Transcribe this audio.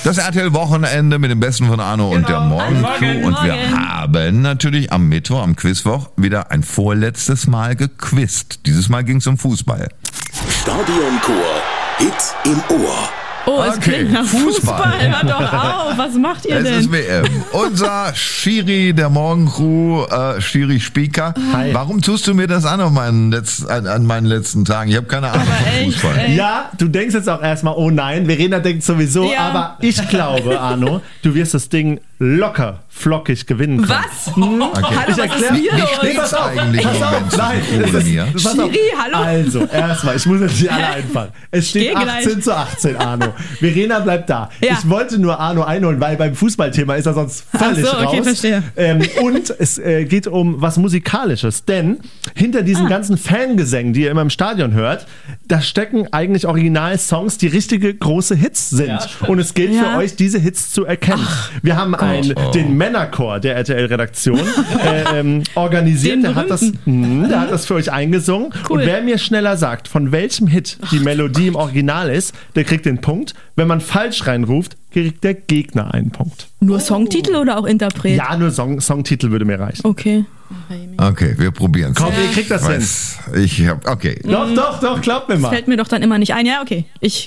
Das RTL-Wochenende mit dem Besten von Arno und der Morgencrew. Und wir haben natürlich am Mittwoch, am Quizwoch, wieder ein vorletztes Mal gequizt. Dieses Mal ging es um Fußball. Stadionchor, Hit im Ohr. Oh, es klingt nach Fußball. Hört doch auf. Was macht ihr denn? Es ist WM. Unser Schiri der Morgencrew, Schiri Spieker. Hi. Warum tust du mir das an meinen letzten Tagen? Ich habe keine Ahnung von Fußball. ey. Ja, du denkst jetzt auch erstmal, oh nein, Verena denkt sowieso, Ja. aber ich glaube, Arno, du wirst das Ding locker, flockig gewinnen können. Was? Hallo, was ist hier Wie los? steht's eigentlich im Moment Nein, zwischen mir? pass auf. Schiri, hallo? Also, erstmal, ich muss jetzt nicht alle einfallen. Es steht geh gleich. 18:18, Arno. Verena bleibt da. Ja. Ich wollte nur Arno einholen, weil beim Fußballthema ist er sonst völlig Ach so, okay, raus. verstehe. Und es geht um was Musikalisches, denn hinter diesen ganzen Fangesängen, die ihr immer im Stadion hört, da stecken eigentlich Original-Songs, die richtige große Hits sind. Und es gilt für euch, diese Hits zu erkennen. Wir haben den Männerchor der RTL-Redaktion organisiert. Den Der hat das für euch eingesungen. Cool. Und wer mir schneller sagt, von welchem Hit die Melodie im Original ist, der kriegt den Punkt. Wenn man falsch reinruft, kriegt der Gegner einen Punkt. Nur Songtitel oder auch Interpret? Ja, nur Songtitel würde mir reichen. Okay. Okay, wir probieren es. Komm, ihr kriegt das hin. Okay. Doch, glaubt mir mal. Fällt mir doch dann immer nicht ein. Ja, okay. Ich